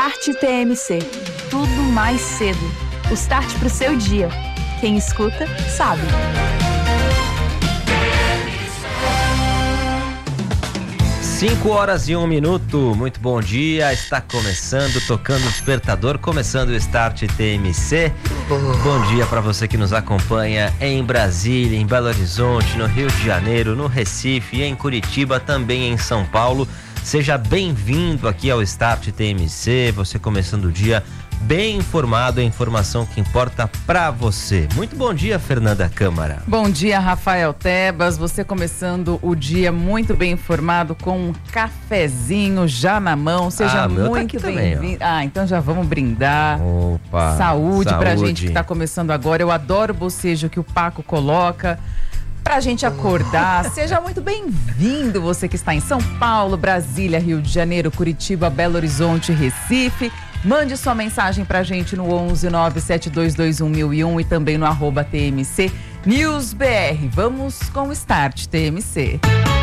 Start TMC. Tudo mais cedo. O start pro seu dia. Quem escuta, sabe. Cinco horas e 1 minuto, muito bom dia, está começando, tocando o despertador, começando o Start TMC. Bom dia para você que nos acompanha em Brasília, em Belo Horizonte, no Rio de Janeiro, no Recife, em Curitiba, também em São Paulo. Seja bem-vindo aqui ao Start TMC, você começando o dia bem informado, a informação que importa pra você. Muito bom dia, Fernanda Câmara. Bom dia, Rafael Tebas. Você começando o dia muito bem informado com um cafezinho já na mão. Seja muito bem-vindo. Então já vamos brindar. Opa! Saúde pra gente que tá começando agora. Eu adoro o bocejo que o Paco coloca pra gente acordar. Seja muito bem-vindo, você que está em São Paulo, Brasília, Rio de Janeiro, Curitiba, Belo Horizonte, Recife. Mande sua mensagem pra gente no 11 97221 1001 e também no @TMC News BR. Vamos com o Start TMC.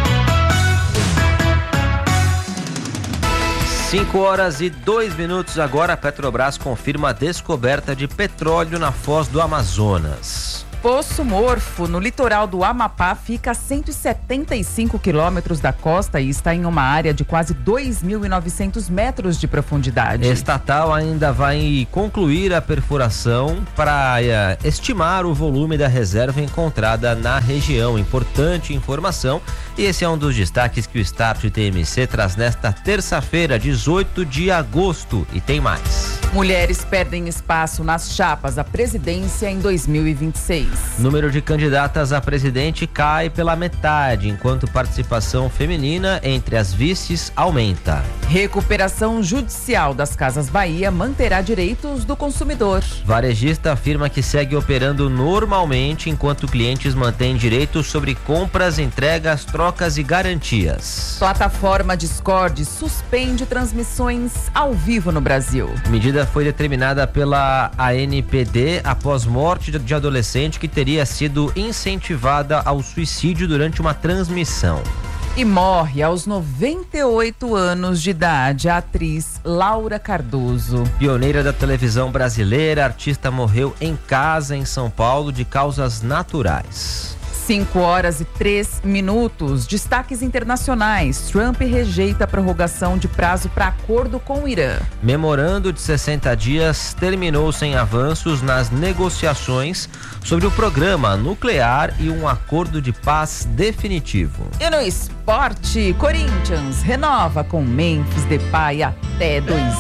5 horas e 2 minutos agora, a Petrobras confirma a descoberta de petróleo na Foz do Amazonas. Poço Morfo, no litoral do Amapá, fica a 175 quilômetros da costa e está em uma área de quase 2.900 metros de profundidade. Estatal ainda vai concluir a perfuração para estimar o volume da reserva encontrada na região. Importante informação, e esse é um dos destaques que o Start TMC traz nesta terça-feira, 18 de agosto, e tem mais. Mulheres perdem espaço nas chapas à presidência em 2026. Número de candidatas a presidente cai pela metade, enquanto participação feminina entre as vices aumenta. Recuperação judicial das Casas Bahia manterá direitos do consumidor. Varejista afirma que segue operando normalmente, enquanto clientes mantêm direitos sobre compras, entregas, trocas e garantias. Plataforma Discord suspende transmissões ao vivo no Brasil. Medida foi determinada pela ANPD após morte de adolescente que teria sido incentivada ao suicídio durante uma transmissão. E morre aos 98 anos de idade a atriz Laura Cardoso. Pioneira da televisão brasileira, a artista morreu em casa em São Paulo de causas naturais. 5 horas e 3 minutos. Destaques internacionais. Trump rejeita a prorrogação de prazo para acordo com o Irã. Memorando de 60 dias terminou sem avanços nas negociações sobre o programa nuclear e um acordo de paz definitivo. E no esporte, Corinthians renova com Memphis Depay até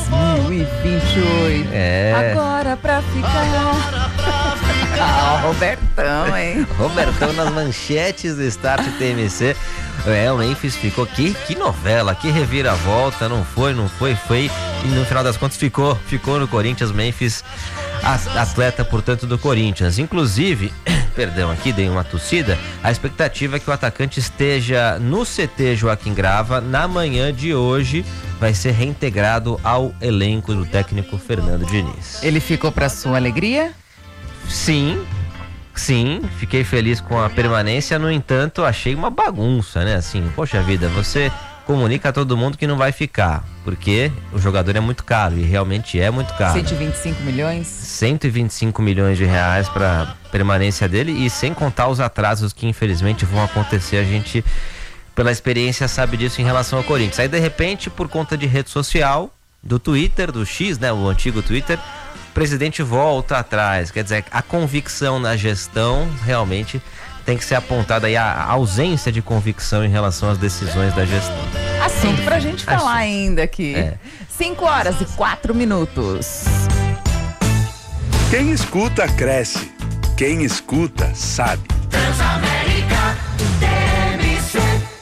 2028. Agora pra ficar. Robertão, hein? Robertão nas manchetes do Start TMC. O Memphis ficou, que novela, que reviravolta, não foi, e no final das contas ficou no Corinthians. Memphis, atleta, portanto, do Corinthians. Inclusive, perdão, aqui dei uma tossida, a expectativa é que o atacante esteja no CT Joaquim Grava na manhã de hoje, vai ser reintegrado ao elenco do técnico Fernando Diniz. Ele ficou para sua alegria? Sim, fiquei feliz com a permanência, no entanto, achei uma bagunça, né? Assim, poxa vida, você comunica a todo mundo que não vai ficar, porque o jogador é muito caro, e realmente é muito caro. 125 milhões? 125 milhões de reais para permanência dele, e sem contar os atrasos que infelizmente vão acontecer, a gente, pela experiência, sabe disso em relação ao Corinthians. Aí, de repente, por conta de rede social, do Twitter, do X, né, o antigo Twitter, o presidente volta atrás. Quer dizer, a convicção na gestão realmente tem que ser apontada aí, a ausência de convicção em relação às decisões da gestão. Assunto pra gente falar ainda aqui. 5 horas e 4 minutos. Quem escuta, cresce. Quem escuta, sabe. Transamérica TMC.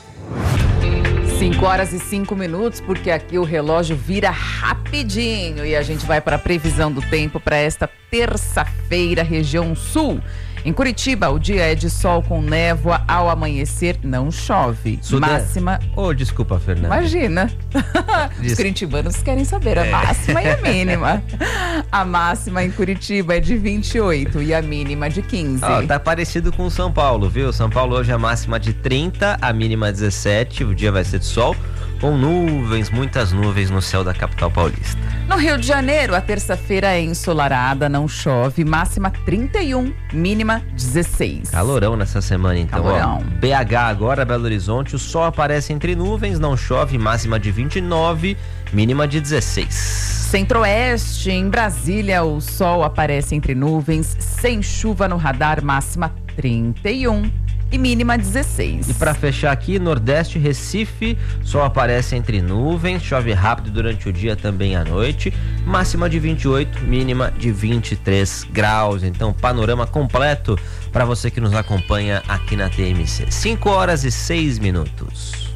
5 horas e 5 minutos, porque aqui o relógio vira rapidinho e a gente vai para a previsão do tempo para esta terça-feira, região sul. Em Curitiba, o dia é de sol com névoa ao amanhecer, não chove. Máxima... desculpa, Fernanda. Imagina. Os curitibanos querem saber a máxima e a mínima. A máxima em Curitiba é de 28 e a mínima de 15. Tá parecido com São Paulo, viu? São Paulo hoje a máxima de 30, a mínima 17, o dia vai ser de sol. com nuvens, muitas nuvens no céu da capital paulista. No Rio de Janeiro, a terça-feira é ensolarada, não chove, máxima 31, mínima 16. Calorão nessa semana, então. Calorão. Ó, BH agora, Belo Horizonte, o sol aparece entre nuvens, não chove, máxima de 29, mínima de 16. Centro-Oeste, em Brasília, o sol aparece entre nuvens, sem chuva no radar, máxima 31 e mínima 16. E para fechar aqui, Nordeste, Recife, sol aparece entre nuvens, chove rápido durante o dia, também à noite, máxima de 28, mínima de 23 graus. Então, panorama completo para você que nos acompanha aqui na TMC. 5 horas e 6 minutos.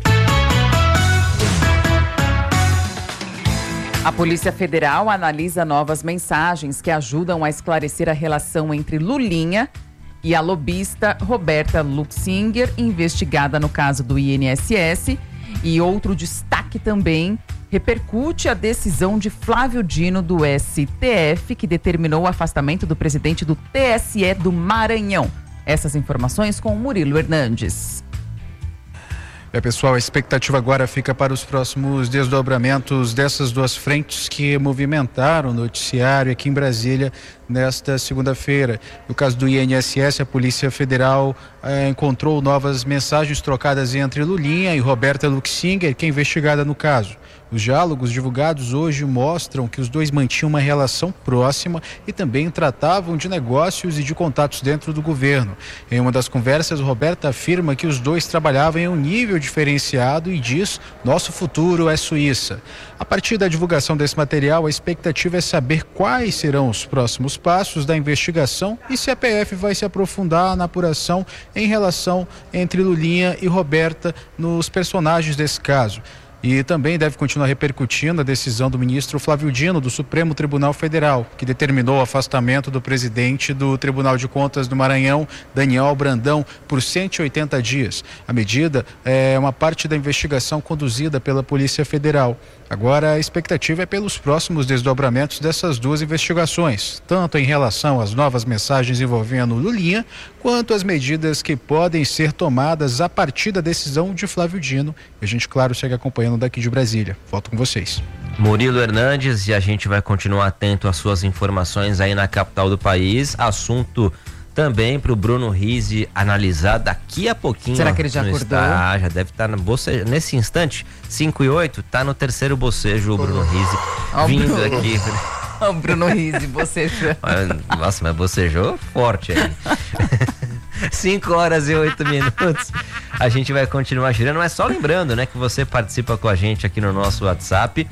A Polícia Federal analisa novas mensagens que ajudam a esclarecer a relação entre Lulinha e a lobista Roberta Luxinger, investigada no caso do INSS. E outro destaque também repercute a decisão de Flávio Dino do STF, que determinou o afastamento do presidente do TSE do Maranhão. Essas informações com o Murilo Hernandes. Pessoal, a expectativa agora fica para os próximos desdobramentos dessas duas frentes que movimentaram o noticiário aqui em Brasília nesta segunda-feira. No caso do INSS, a Polícia Federal encontrou novas mensagens trocadas entre Lulinha e Roberta Luxinger, que é investigada no caso. Os diálogos divulgados hoje mostram que os dois mantinham uma relação próxima e também tratavam de negócios e de contatos dentro do governo. Em uma das conversas, Roberta afirma que os dois trabalhavam em um nível diferenciado e diz: nosso futuro é Suíça. A partir da divulgação desse material, a expectativa é saber quais serão os próximos passos da investigação e se a PF vai se aprofundar na apuração em relação entre Lulinha e Roberta nos personagens desse caso. E também deve continuar repercutindo a decisão do ministro Flávio Dino do Supremo Tribunal Federal, que determinou o afastamento do presidente do Tribunal de Contas do Maranhão, Daniel Brandão, por 180 dias. A medida é uma parte da investigação conduzida pela Polícia Federal. Agora a expectativa é pelos próximos desdobramentos dessas duas investigações, tanto em relação às novas mensagens envolvendo Lulinha, quanto às medidas que podem ser tomadas a partir da decisão de Flávio Dino. E a gente, claro, segue acompanhando daqui de Brasília. Volto com vocês. Murilo Hernandes, e a gente vai continuar atento às suas informações aí na capital do país. Assunto também para o Bruno Rizzi analisar daqui a pouquinho. Será que ele já acordou? Já deve estar nesse instante, 5:08, tá no terceiro bocejo o Bruno Rizzi vindo aqui. O Bruno Rizzi bocejou. Nossa, mas bocejou forte aí. 5 horas e 8 minutos. A gente vai continuar girando, mas só lembrando, né, que você participa com a gente aqui no nosso WhatsApp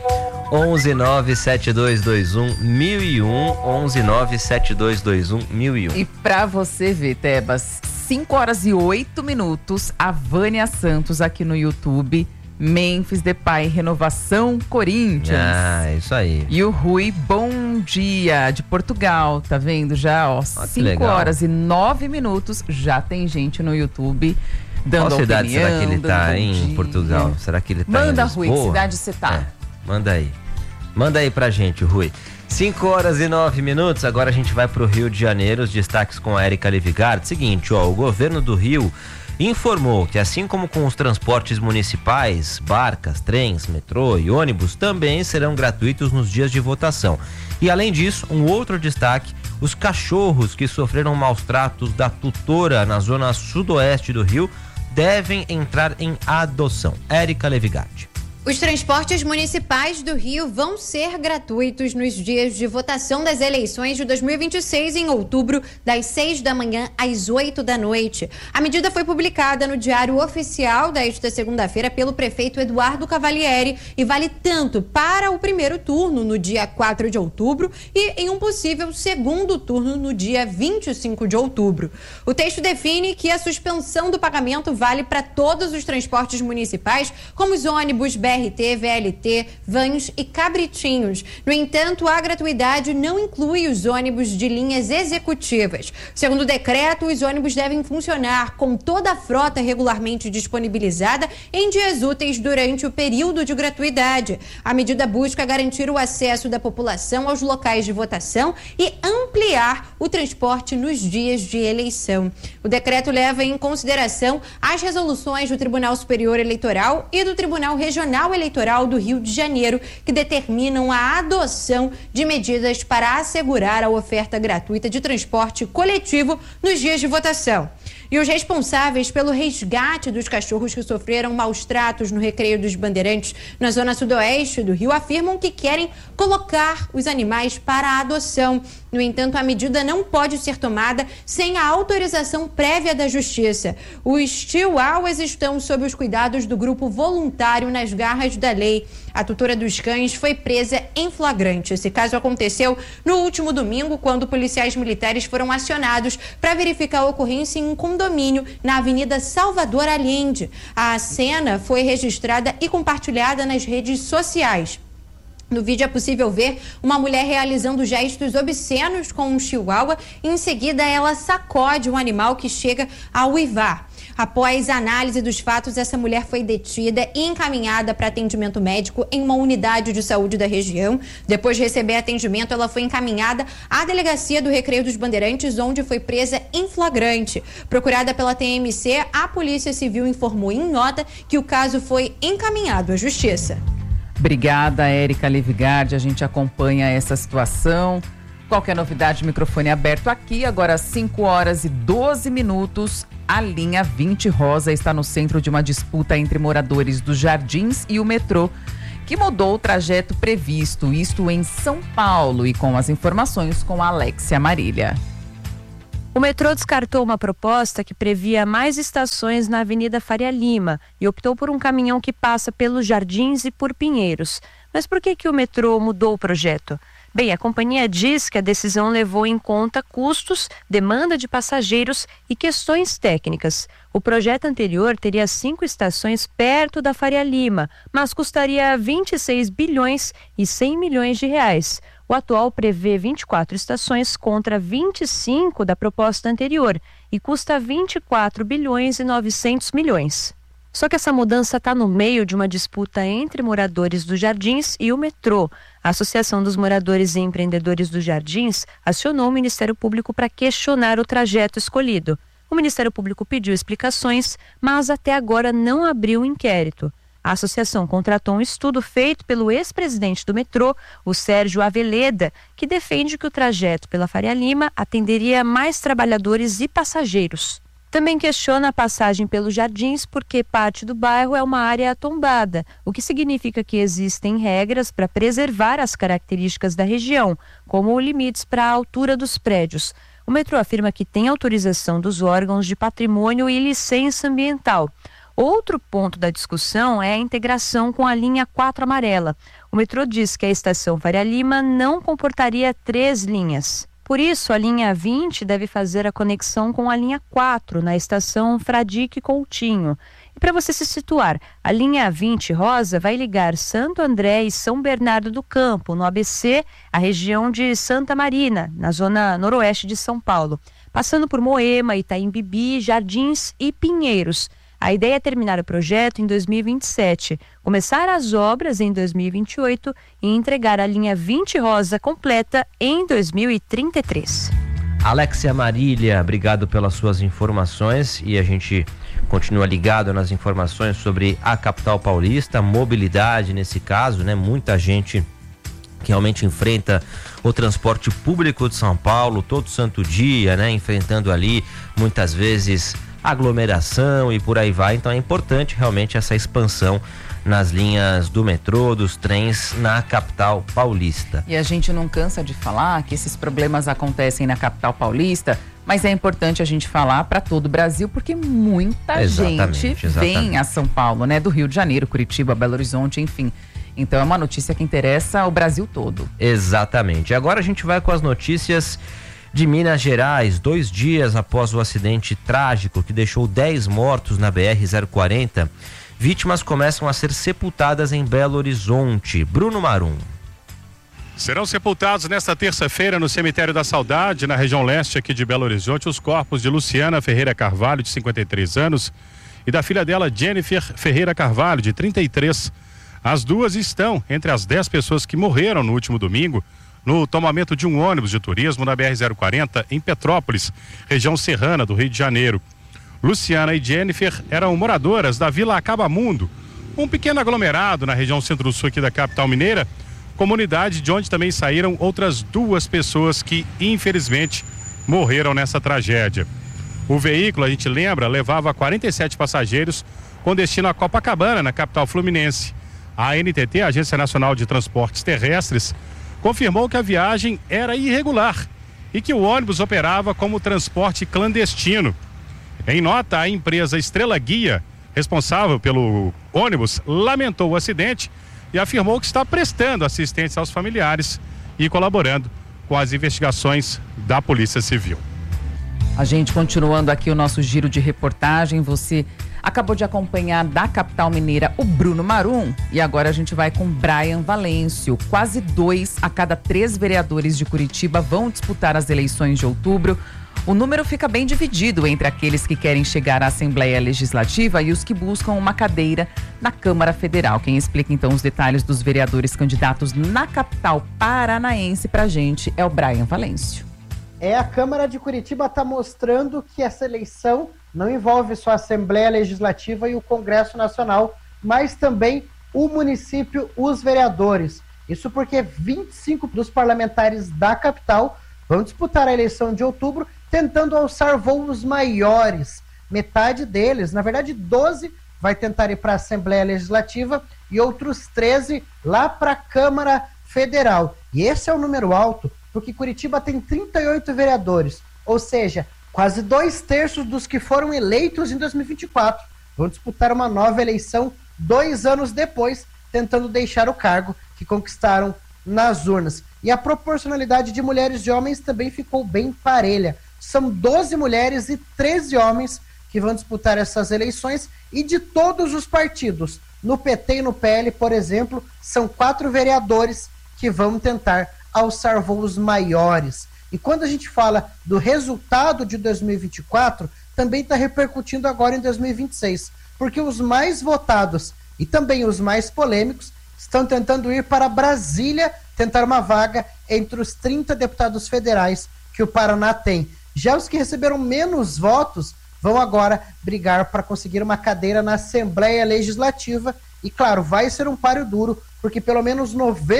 11972211001 11972211001. E pra você ver, Tebas, 5 horas e 8 minutos, a Vânia Santos aqui no YouTube, Memphis Depay, renovação Corinthians. Ah, isso aí. E o Rui, bom dia, de Portugal, tá vendo já, ó, 5 horas e 9 minutos, já tem gente no YouTube dando Qual cidade opinião, será que ele tá em Portugal? Será que ele tá Manda, em Lisboa? Rui, que cidade você tá? Manda aí. Manda aí pra gente, Rui. 5 horas e 9 minutos, agora a gente vai pro Rio de Janeiro, os destaques com a Érica Livigard. Seguinte, ó, o governo do Rio informou que, assim como com os transportes municipais, barcas, trens, metrô e ônibus, também serão gratuitos nos dias de votação. E além disso, um outro destaque: os cachorros que sofreram maus tratos da tutora na zona sudoeste do Rio devem entrar em adoção. Érica Livigard. Os transportes municipais do Rio vão ser gratuitos nos dias de votação das eleições de 2026 em outubro, das 6 da manhã às 8 da noite. A medida foi publicada no Diário Oficial desta segunda-feira pelo prefeito Eduardo Cavalieri e vale tanto para o primeiro turno, no dia 4 de outubro, e em um possível segundo turno, no dia 25 de outubro. O texto define que a suspensão do pagamento vale para todos os transportes municipais, como os ônibus, BRT, VLT, vans e cabritinhos. No entanto, a gratuidade não inclui os ônibus de linhas executivas. Segundo o decreto, os ônibus devem funcionar com toda a frota regularmente disponibilizada em dias úteis durante o período de gratuidade. A medida busca garantir o acesso da população aos locais de votação e ampliar o transporte nos dias de eleição. O decreto leva em consideração as resoluções do Tribunal Superior Eleitoral e do Tribunal Regional Tribunal Eleitoral do Rio de Janeiro, que determinam a adoção de medidas para assegurar a oferta gratuita de transporte coletivo nos dias de votação. E os responsáveis pelo resgate dos cachorros que sofreram maus tratos no Recreio dos Bandeirantes, na zona sudoeste do Rio, afirmam que querem colocar os animais para a adoção. No entanto, a medida não pode ser tomada sem a autorização prévia da Justiça. Os chihuahuas estão sob os cuidados do grupo voluntário nas garras da lei. A tutora dos cães foi presa em flagrante. Esse caso aconteceu no último domingo, quando policiais militares foram acionados para verificar a ocorrência em um condomínio na Avenida Salvador Allende. A cena foi registrada e compartilhada nas redes sociais. No vídeo é possível ver uma mulher realizando gestos obscenos com um chihuahua e em seguida ela sacode um animal que chega a uivar. Após a análise dos fatos, essa mulher foi detida e encaminhada para atendimento médico em uma unidade de saúde da região. Depois de receber atendimento, ela foi encaminhada à delegacia do Recreio dos Bandeirantes, onde foi presa em flagrante. Procurada pela TMC, a Polícia Civil informou em nota que o caso foi encaminhado à Justiça. Obrigada, Érica Livigard. A gente acompanha essa situação. Qualquer novidade, microfone aberto aqui. Agora, 5h12. A linha 20 rosa está no centro de uma disputa entre moradores dos Jardins e o metrô, que mudou o trajeto previsto, isto em São Paulo. E com as informações com a Alexia Marília. O metrô descartou uma proposta que previa mais estações na Avenida Faria Lima e optou por um caminhão que passa pelos Jardins e por Pinheiros. Mas por que o metrô mudou o projeto? Bem, a companhia diz que a decisão levou em conta custos, demanda de passageiros e questões técnicas. O projeto anterior teria 5 estações perto da Faria Lima, mas custaria 26 bilhões e 100 milhões de reais. O atual prevê 24 estações contra 25 da proposta anterior e custa 24 bilhões e 900 milhões. Só que essa mudança está no meio de uma disputa entre moradores dos Jardins e o metrô. A Associação dos Moradores e Empreendedores dos Jardins acionou o Ministério Público para questionar o trajeto escolhido. O Ministério Público pediu explicações, mas até agora não abriu um inquérito. A associação contratou um estudo feito pelo ex-presidente do metrô, o Sérgio Aveleda, que defende que o trajeto pela Faria Lima atenderia mais trabalhadores e passageiros. Também questiona a passagem pelos Jardins porque parte do bairro é uma área tombada, o que significa que existem regras para preservar as características da região, como limites para a altura dos prédios. O metrô afirma que tem autorização dos órgãos de patrimônio e licença ambiental. Outro ponto da discussão é a integração com a linha 4 amarela. O metrô diz que a estação Faria Lima não comportaria 3 linhas. Por isso, a linha 20 deve fazer a conexão com a linha 4 na estação Fradique Coutinho. E para você se situar, a linha 20 rosa vai ligar Santo André e São Bernardo do Campo, no ABC, a região de Santa Marina, na zona noroeste de São Paulo, passando por Moema, Itaim-Bibi, Jardins e Pinheiros. A ideia é terminar o projeto em 2027, começar as obras em 2028 e entregar a linha 20 rosa completa em 2033. Alexia Marília, obrigado pelas suas informações e a gente continua ligado nas informações sobre a capital paulista, mobilidade nesse caso, né? Muita gente que realmente enfrenta o transporte público de São Paulo todo santo dia, né? Enfrentando ali muitas vezes aglomeração e por aí vai, então é importante realmente essa expansão nas linhas do metrô, dos trens na capital paulista. E a gente não cansa de falar que esses problemas acontecem na capital paulista, mas é importante a gente falar para todo o Brasil, porque muita gente vem a São Paulo, né? Do Rio de Janeiro, Curitiba, Belo Horizonte, enfim. Então é uma notícia que interessa ao Brasil todo. Exatamente. Agora a gente vai com as notícias de Minas Gerais. 2 dias após o acidente trágico que deixou 10 mortos na BR-040, vítimas começam a ser sepultadas em Belo Horizonte. Bruno Marum. Serão sepultados nesta terça-feira no Cemitério da Saudade, na região leste aqui de Belo Horizonte, os corpos de Luciana Ferreira Carvalho, de 53 anos, e da filha dela, Jennifer Ferreira Carvalho, de 33. As duas estão entre as 10 pessoas que morreram no último domingo no tombamento de um ônibus de turismo na BR-040 em Petrópolis, região serrana do Rio de Janeiro. Luciana e Jennifer eram moradoras da Vila Acabamundo, um pequeno aglomerado na região centro-sul aqui da capital mineira, comunidade de onde também saíram outras 2 pessoas que infelizmente morreram nessa tragédia. O veículo, a gente lembra, levava 47 passageiros com destino a Copacabana, na capital fluminense. A ANTT, a Agência Nacional de Transportes Terrestres, confirmou que a viagem era irregular e que o ônibus operava como transporte clandestino. Em nota, a empresa Estrela Guia, responsável pelo ônibus, lamentou o acidente e afirmou que está prestando assistência aos familiares e colaborando com as investigações da Polícia Civil. A gente continuando aqui o nosso giro de reportagem, você acabou de acompanhar da capital mineira o Bruno Marum e agora a gente vai com Brian Valêncio. Quase 2 a cada 3 vereadores de Curitiba vão disputar as eleições de outubro. O número fica bem dividido entre aqueles que querem chegar à Assembleia Legislativa e os que buscam uma cadeira na Câmara Federal. Quem explica então os detalhes dos vereadores candidatos na capital paranaense pra gente é o Brian Valêncio. A Câmara de Curitiba está mostrando que essa eleição não envolve só a Assembleia Legislativa e o Congresso Nacional, mas também o município, os vereadores. Isso porque 25 dos parlamentares da capital vão disputar a eleição de outubro, tentando alçar voos maiores. Metade deles, na verdade 12, vai tentar ir para a Assembleia Legislativa e outros 13 lá para a Câmara Federal. E esse é o número alto, porque Curitiba tem 38 vereadores, ou seja, quase 2/3 dos que foram eleitos em 2024 vão disputar uma nova eleição 2 anos depois, tentando deixar o cargo que conquistaram nas urnas. E a proporcionalidade de mulheres e homens também ficou bem parelha. São 12 mulheres e 13 homens que vão disputar essas eleições e de todos os partidos. No PT e no PL, por exemplo, são 4 vereadores que vão tentar alçar voos maiores. E quando a gente fala do resultado de 2024, também está repercutindo agora em 2026, porque os mais votados e também os mais polêmicos estão tentando ir para Brasília, tentar uma vaga entre os 30 deputados federais que o Paraná tem. Já os que receberam menos votos vão agora brigar para conseguir uma cadeira na Assembleia Legislativa e, claro, vai ser um páreo duro, porque pelo menos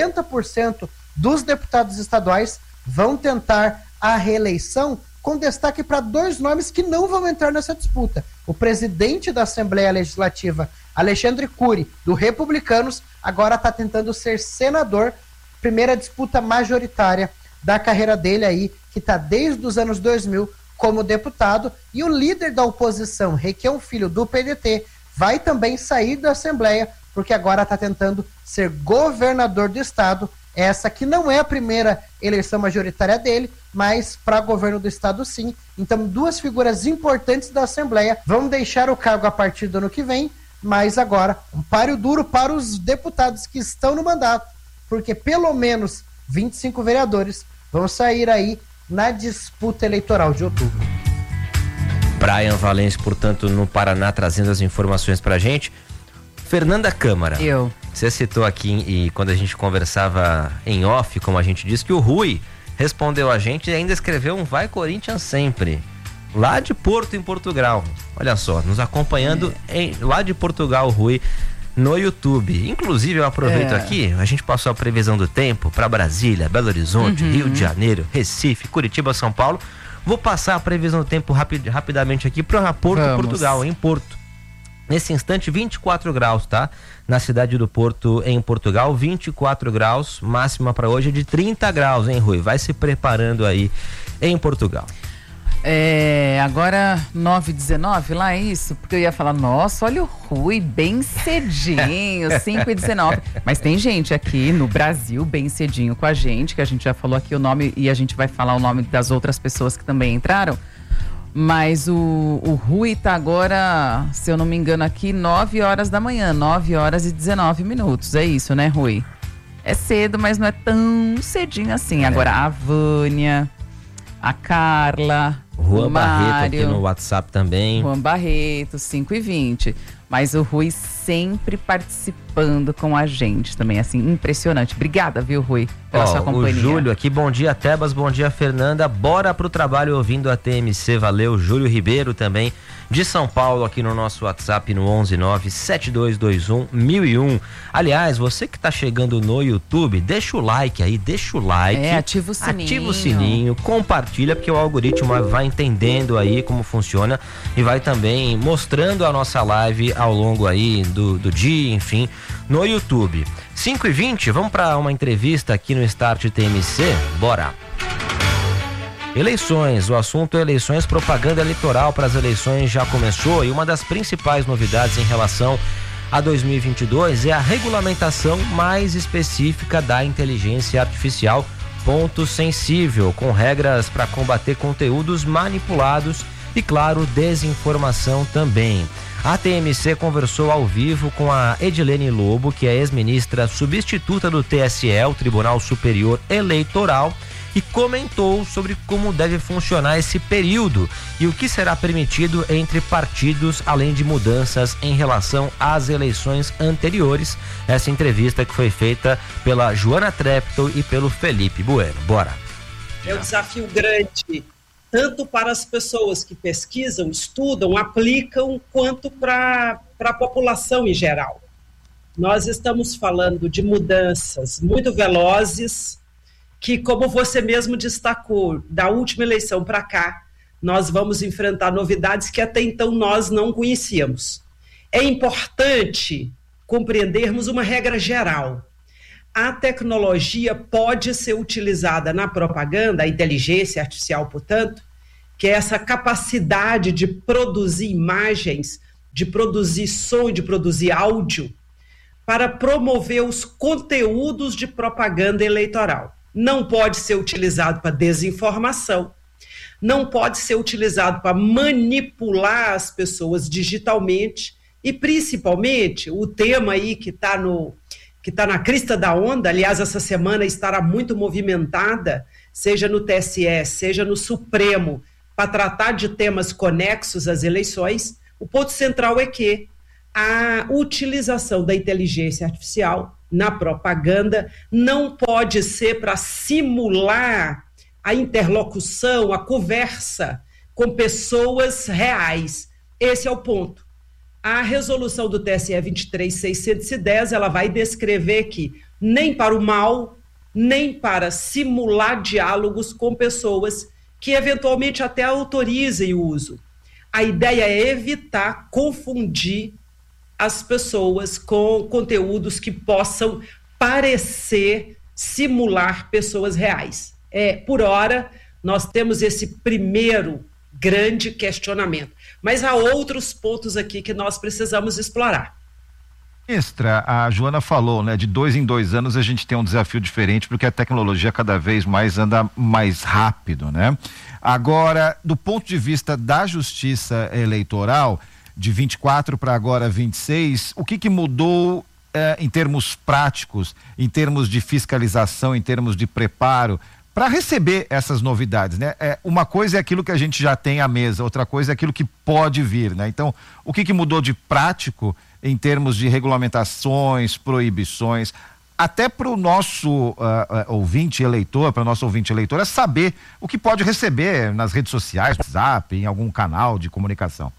90% dos deputados estaduais vão tentar a reeleição, com destaque para 2 nomes que não vão entrar nessa disputa. O presidente da Assembleia Legislativa, Alexandre Cury, do Republicanos, agora está tentando ser senador, primeira disputa majoritária da carreira dele aí, que está desde os anos 2000 como deputado, e o líder da oposição, Requião Filho, do PDT, vai também sair da Assembleia, porque agora está tentando ser governador do estado. Essa que não é a primeira eleição majoritária dele, mas para governo do estado sim. Então 2 figuras importantes da Assembleia vão deixar o cargo a partir do ano que vem, mas agora um páreo duro para os deputados que estão no mandato, porque pelo menos 25 vereadores vão sair aí na disputa eleitoral de outubro. Brian Valêncio, portanto, no Paraná, trazendo as informações pra gente. Fernanda Câmara. Você citou aqui, e quando a gente conversava em off, como a gente disse, que o Rui respondeu a gente e ainda escreveu um Vai Corinthians Sempre, lá de Porto, em Portugal. Olha só, nos acompanhando lá de Portugal, o Rui, no YouTube. Inclusive, eu aproveito aqui, a gente passou a previsão do tempo para Brasília, Belo Horizonte, Rio de Janeiro, Recife, Curitiba, São Paulo. Vou passar a previsão do tempo rapidamente aqui para Porto, Portugal, em Porto. Nesse instante, 24 graus, tá? Na cidade do Porto, em Portugal, 24 graus, máxima para hoje é de 30 graus, hein, Rui? Vai se preparando aí em Portugal. Agora 9h19, lá é isso? Porque eu ia falar, nossa, olha o Rui bem cedinho, 5h19. Mas tem gente aqui no Brasil bem cedinho com a gente, que a gente já falou aqui o nome e a gente vai falar o nome das outras pessoas que também entraram. Mas o Rui tá agora, se eu não me engano aqui, 9 horas da manhã, 9h19. É isso, né, Rui? É cedo, mas não é tão cedinho assim. Agora a Vânia, a Carla, Juan o Mário, Barreto aqui no WhatsApp também. Juan Barreto, 5h20. Mas o Rui sempre participando com a gente também, assim, impressionante. Obrigada, viu, Rui, pela sua companhia. O Júlio aqui, bom dia, Tebas, bom dia, Fernanda. Bora pro trabalho ouvindo a TMC, valeu. Júlio Ribeiro também, de São Paulo, aqui no nosso WhatsApp, no 11972211001. Aliás, você que tá chegando no YouTube, deixa o like aí, ativa o sininho. Ativa o sininho, compartilha, porque o algoritmo vai entendendo aí como funciona e vai também mostrando a nossa live ao longo aí do dia, enfim, no YouTube. 5h20, vamos para uma entrevista aqui no Start TMC, bora! Eleições, o assunto é eleições, propaganda eleitoral para as eleições já começou e uma das principais novidades em relação a 2022 é a regulamentação mais específica da inteligência artificial, ponto sensível, com regras para combater conteúdos manipulados e, claro, desinformação também. A TMC conversou ao vivo com a Edilene Lobo, que é ex-ministra substituta do TSE, o Tribunal Superior Eleitoral, e comentou sobre como deve funcionar esse período e o que será permitido entre partidos, além de mudanças em relação às eleições anteriores. Essa entrevista que foi feita pela Joana Treptow e pelo Felipe Bueno. Bora! É um desafio grande, tanto para as pessoas que pesquisam, estudam, aplicam, quanto para a população em geral. Nós estamos falando de mudanças muito velozes, que, como você mesmo destacou, da última eleição para cá, nós vamos enfrentar novidades que até então nós não conhecíamos. É importante compreendermos uma regra geral. A tecnologia pode ser utilizada na propaganda, a inteligência artificial, portanto, que é essa capacidade de produzir imagens, de produzir som, de produzir áudio, para promover os conteúdos de propaganda eleitoral. Não pode ser utilizado para desinformação, não pode ser utilizado para manipular as pessoas digitalmente e, principalmente, o tema aí que está na crista da onda, aliás, essa semana estará muito movimentada, seja no TSE, seja no Supremo, para tratar de temas conexos às eleições. O ponto central é que a utilização da inteligência artificial na propaganda não pode ser para simular a interlocução, a conversa com pessoas reais. Esse é o ponto. A resolução do TSE 23.610, ela vai descrever que nem para o mal, nem para simular diálogos com pessoas que eventualmente até autorizem o uso. A ideia é evitar confundir as pessoas com conteúdos que possam parecer simular pessoas reais. Por hora, nós temos esse primeiro grande questionamento. Mas há outros pontos aqui que nós precisamos explorar. Ministra, a Joana falou, né, de 2 em 2 anos a gente tem um desafio diferente porque a tecnologia cada vez mais anda mais rápido, né? Agora, do ponto de vista da justiça eleitoral, de 24 para agora 26, o que mudou em termos práticos, em termos de fiscalização, em termos de preparo, para receber essas novidades, né? Uma coisa é aquilo que a gente já tem à mesa, outra coisa é aquilo que pode vir, né? Então, o que mudou de prático em termos de regulamentações, proibições, até para o nosso ouvinte eleitor, para o nosso ouvinte eleitor, é saber o que pode receber nas redes sociais, WhatsApp, em algum canal de comunicação.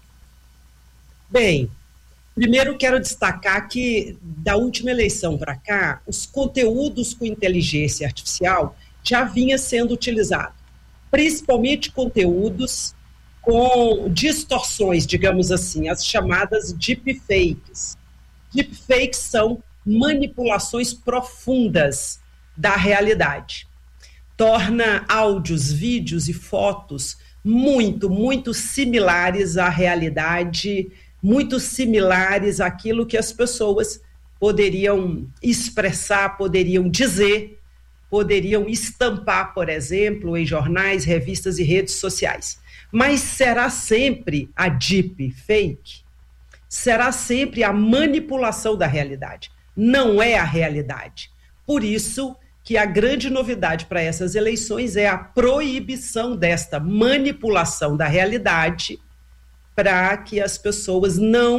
Bem, primeiro quero destacar que da última eleição para cá, os conteúdos com inteligência artificial já vinha sendo utilizado, principalmente conteúdos com distorções, digamos assim, as chamadas deepfakes. Deepfakes são manipulações profundas da realidade. Torna áudios, vídeos e fotos muito similares à realidade, muito similares àquilo que as pessoas poderiam expressar, poderiam dizer, poderiam estampar, por exemplo, em jornais, revistas e redes sociais. Mas será sempre a deepfake? Será sempre a manipulação da realidade? Não é a realidade. Por isso que a grande novidade para essas eleições é a proibição desta manipulação da realidade para que as pessoas não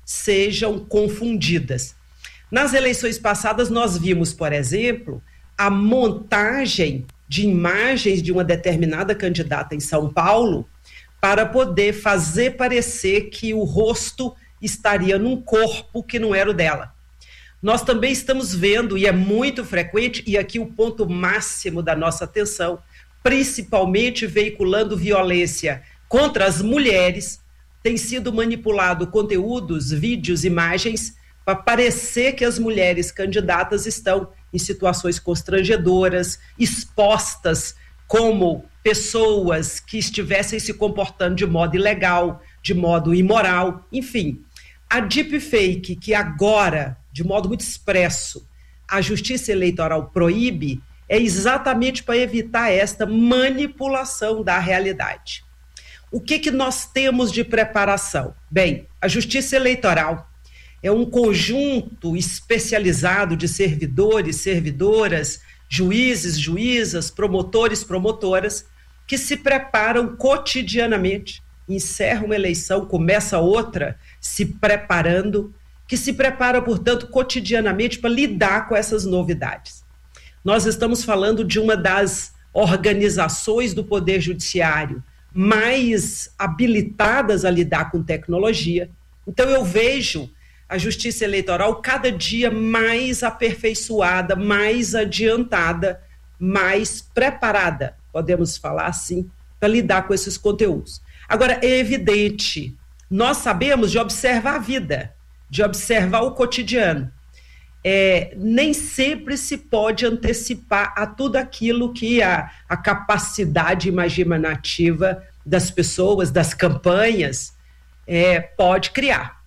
sejam confundidas. Nas eleições passadas, nós vimos, por exemplo, a montagem de imagens de uma determinada candidata em São Paulo para poder fazer parecer que o rosto estaria num corpo que não era o dela. Nós também estamos vendo, e é muito frequente, e aqui o ponto máximo da nossa atenção, principalmente veiculando violência contra as mulheres, tem sido manipulado conteúdos, vídeos, imagens, para parecer que as mulheres candidatas estão em situações constrangedoras, expostas como pessoas que estivessem se comportando de modo ilegal, de modo imoral, enfim. A deepfake, que agora, de modo muito expresso, a Justiça Eleitoral proíbe, é exatamente para evitar esta manipulação da realidade. O que nós temos de preparação? Bem, a Justiça Eleitoral é um conjunto especializado de servidores, servidoras, juízes, juízas, promotores, promotoras, que se preparam cotidianamente. Encerra uma eleição, começa outra, se preparando, que se prepara, portanto, cotidianamente para lidar com essas novidades. Nós estamos falando de uma das organizações do Poder Judiciário mais habilitadas a lidar com tecnologia. Então, eu vejo a Justiça Eleitoral cada dia mais aperfeiçoada, mais adiantada, mais preparada, podemos falar assim, para lidar com esses conteúdos. Agora, é evidente, nós sabemos de observar a vida, de observar o cotidiano. Nem sempre se pode antecipar a tudo aquilo que a capacidade imaginativa das pessoas, das campanhas, pode criar.